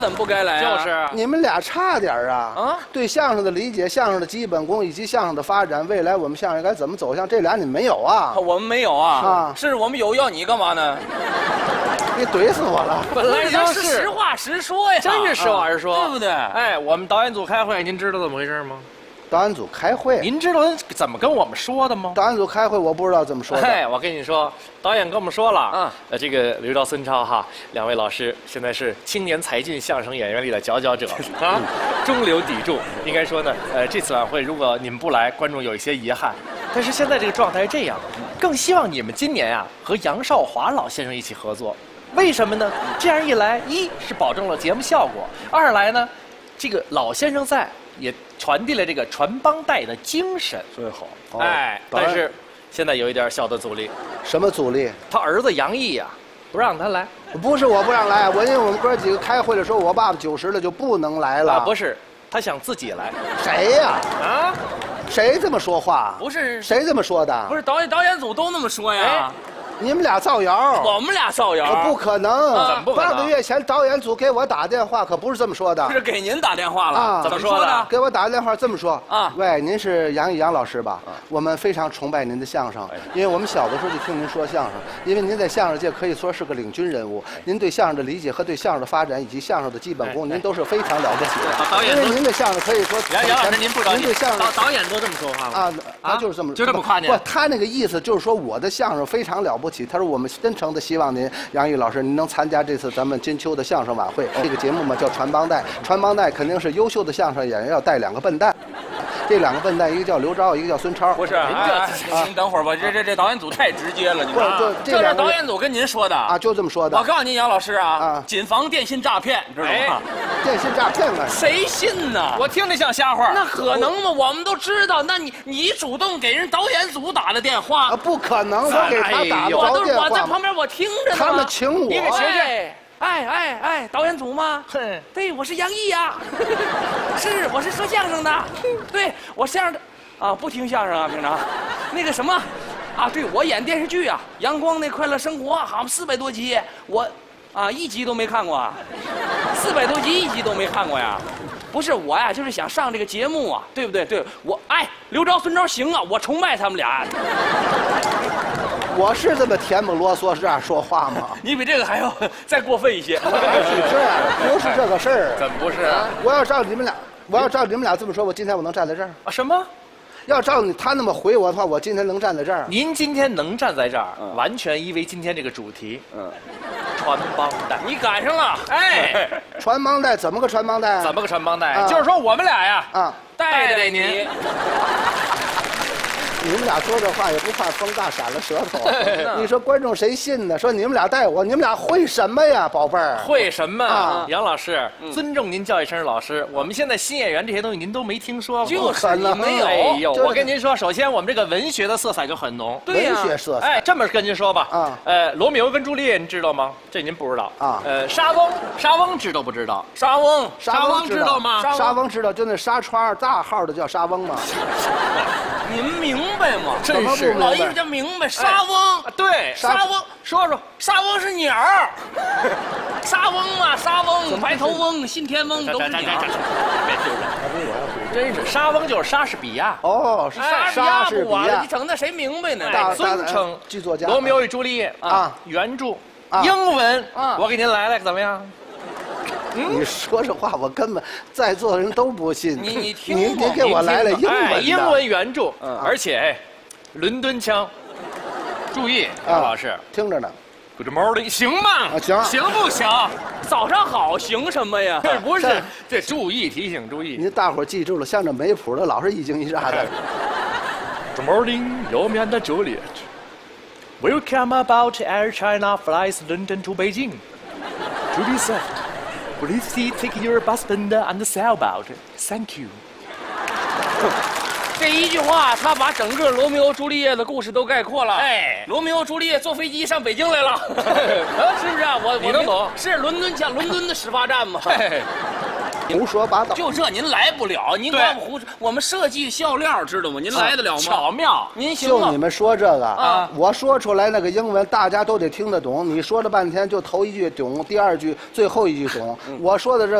怎么不该来啊？ 就是你们俩差点啊！对相声的理解、相声的基本功以及相声的发展，未来我们相声该怎么走向，这俩你没有啊？ 我们没有啊！是我们有，要你干嘛呢？ 你怼死我了！ 本来就是实话实说呀， 真是实话实说， 对不对？ 哎，我们导演组开会，您知道怎么回事吗？ 导演组开会， 您知道怎么跟我们说的吗？ 导演组开会，我不知道怎么说的。 哎，我跟你说，导演跟我们说了，这个刘钊、孙超哈，两位老师现在是青年才俊相声演员里的佼佼者啊，中流砥柱。应该说呢，这次晚会如果你们不来，观众有一些遗憾。但是现在这个状态是这样，更希望你们今年啊和杨少华老先生一起合作。为什么呢？这样一来，一是保证了节目效果，二来呢，这个老先生在。也传递了这个传帮带的精神， 最好。 哎，但是现在有一点小的阻力。 什么阻力？ 他儿子杨毅呀，不让他来。 不是我不让来，因为我们哥几个开会的时候，我爸爸90了就不能来了。 不是，他想自己来。 谁呀？啊？谁这么说话？ 不是， 谁这么说的？ 不是导演组都那么说呀。 你们俩造谣， 我们俩造谣， 不可能！ 怎么不可能？ 8个月前导演组给我打电话，可不是这么说的。 不是给您打电话了啊？ 怎么说的？ 给我打电话这么说啊？ 喂，您是杨毅杨老师吧？我们非常崇拜您的相声，因为我们小的时候就听您说相声，因为您在相声界可以说是个领军人物，您对相声的理解和对相声的发展以及相声的基本功，您都是非常了不起的。 导演， 因为您的相声可以说， 杨老师您不着急， 您对相声导演都这么说话吗？ 他就是这么就这么夸您。 不，他那个意思就是说我的相声非常了不起。他说我们真诚的希望您杨毅老师您能参加这次咱们金秋的相声晚会。这个节目嘛叫传帮带，传帮带肯定是优秀的相声演员要带2个笨蛋。这2个笨蛋，一个叫刘钊，一个叫孙超。 不是，您等会儿吧，这导演组太直接了，你们。这是导演组跟您说的啊， 就这么说的。 我告诉您，杨老师啊，谨防电信诈骗，知道吗？ 电信诈骗啊？ 谁信呢？ 我听着像瞎话。 那可能吗？我们都知道。那你主动给人导演组打的电话？ 不可能，我给他打不着电话。 我在旁边我听着呢。 他们请我。 你给学学。哎，导演组吗？对，我是杨毅呀。是，我是说相声的。对，我相声的啊，不听相声啊，平常。那个什么，啊，对我演电视剧啊，《阳光那快乐生活》，好像400多集，我1集都没看过，400多集1集都没看过呀。不是我呀，就是想上这个节目啊，对不对？对我，刘钊、孙超行啊，我崇拜他们俩。 我是这么甜不啰嗦是这样说话吗？ 你比这个还要再过分一些。 是这样，不是这个事儿。 怎么不是？ 我要照你们俩这么说，我今天我能站在这儿啊？什么？ 要照他那么回我的话，我今天能站在这儿。 您今天能站在这儿，完全因为今天这个主题，传帮带。 你赶上了， 传帮带怎么个传帮带？ 怎么个传帮带？就是说我们俩呀，带您。 你们俩说这话也不怕风大闪了舌头。你说观众谁信呢？说你们俩带我，你们俩会什么呀，宝贝儿？ 会什么啊？杨老师，尊重您叫一声老师。我们现在新演员这些东西您都没听说过， 就是你没有。 哎呦，我跟您说，首先我们这个文学的色彩就很浓。 对呀，文学色彩。 这么跟您说吧，罗密欧跟朱丽叶您知道吗？这您不知道啊。 沙翁知道不知道？ 沙翁知道吗？ 沙翁知道，就那纱窗大号的叫沙翁嘛。 您明白吗？ 真是老艺术家明白。沙翁， 对， 沙翁， 说沙翁是鸟儿。沙翁嘛，沙翁、白头翁、信天翁都是鸟。 别纠正，真是沙翁就是莎士比亚。 哦， 莎士比亚，你整那谁明白呢？ 尊称剧作家。 罗密欧与朱丽叶啊，原著，英文，我给您来了，怎么样？ 你说这话，我根本在座的人都不信。 你听， 您给我来了英文原著，而且伦敦腔。注意，杨老师听着呢。 Good morning， 行吗？行不行？ 早上好，行什么呀？ 不是，这注意提醒注意。 您大伙记住了，像这没谱的，老是一惊一乍的。 Good morning， Romeo and Juliet. Welcome about Air China flies London to Beijing. To be served.Please take your husband on the sailboat. Thank you. 这一句话，他把整个罗密欧朱丽叶的故事都概括了。罗密欧朱丽叶坐飞机上北京来了，是不是啊？ 你能懂？ 是伦敦的始发站嘛。 胡说八道。 就这您来不了，您光胡说。我们设计笑料知道吗？您来得了吗？ 巧妙， 您行吗？ 就你们说这个啊，我说出来那个英文大家都得听得懂。你说了半天就头一句懂，第二句最后一句懂。我说的这